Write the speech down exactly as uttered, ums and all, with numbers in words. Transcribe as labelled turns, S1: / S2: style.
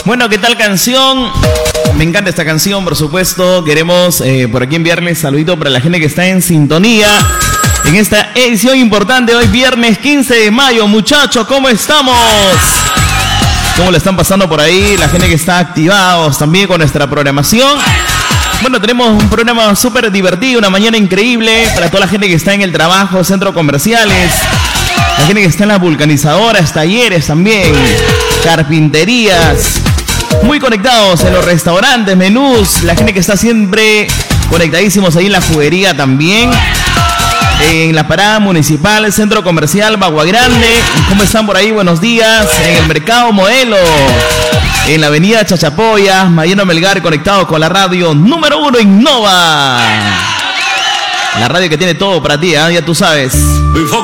S1: Bueno, ¿qué tal canción? Me encanta esta canción, por supuesto. Queremos eh, por aquí enviarles saludito para la gente que está en sintonía en esta edición importante hoy viernes quince de mayo. Muchachos, ¿cómo estamos? ¿Cómo le están pasando por ahí? La gente que está activados también con nuestra programación. Bueno, tenemos un programa súper divertido, una mañana increíble para toda la gente que está en el trabajo, centros comerciales, la gente que está en las vulcanizadoras, talleres también, carpinterías, muy conectados en los restaurantes, menús, la gente que está siempre conectadísimos ahí en la juguería también, en la parada municipal, centro comercial Bagua Grande. ¿Cómo están por ahí? Buenos días. En el mercado Modelo, en la avenida Chachapoyas, Mariano Melgar, conectado con la radio número uno Innova. La radio que tiene todo para ti, ¿eh? Ya tú sabes.